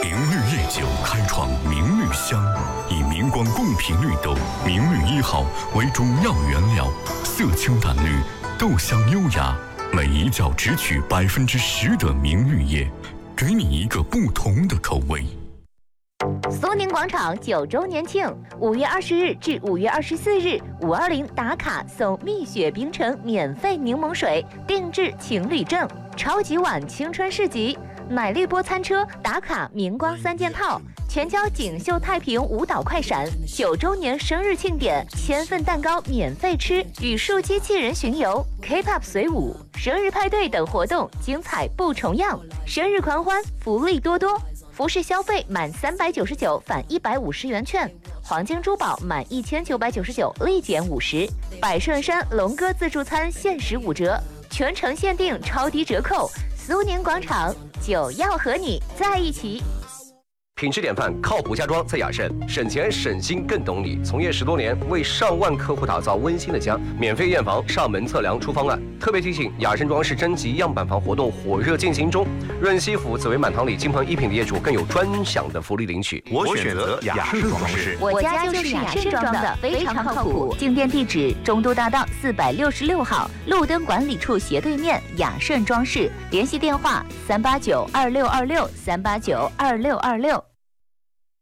明绿夜酒开创明绿香，以明光贡品绿豆、明绿1号为主要原料，色清淡绿，豆香优雅，每一窖只取10%的明绿叶，给你一个不同的口味。 苏宁广场9周年庆，5月20日至5月24日，520打卡送蜜雪冰城免费柠檬水，定制情侣证，超级碗青春市集，奶绿波餐车打卡明光3件套，全交锦绣太平舞蹈快闪，9周年生日庆典，1000份蛋糕免费吃，语数机器人巡游 ，K-pop 随舞，生日派对等活动精彩不重样，生日狂欢福利多多。服饰消费满399返150元券，黄金珠宝满1999立减50，百顺山龙哥自助餐限时5折，全程限定超低折扣。苏宁广场，就要和你在一起。 品质典范，靠谱家装在雅盛，省钱省心更懂你。从业10多年，为上万客户打造温馨的家，免费验房、上门测量、出方案。特别提醒，雅盛装饰征集样板房活动火热进行中，润西府紫薇满堂里金鹏1品的业主更有专享的福利领取。 我选择雅盛装饰， 我家就是雅盛装的，非常靠谱。进店地址：中都大道466号，路灯管理处斜对面，雅盛装饰。联系电话：3892626，3892626。